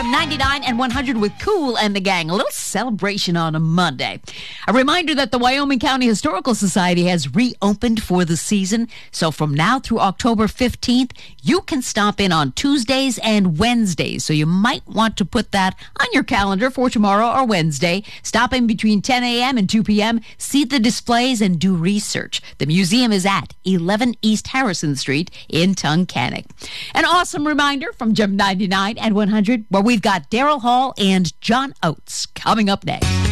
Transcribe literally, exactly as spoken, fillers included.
Gem ninety-nine and one hundred with Cool and the Gang. A little celebration on a Monday. A reminder that the Wyoming County Historical Society has reopened for the season. So from now through October fifteenth, you can stop in on Tuesdays and Wednesdays. So you might want to put that on your calendar for tomorrow or Wednesday. Stop in between ten a.m. and two p.m., see the displays, and do research. The museum is at eleven East Harrison Street in Tunkhannock. An awesome reminder from Gem ninety-nine and one hundred, where we've got Daryl Hall and John Oates coming up next.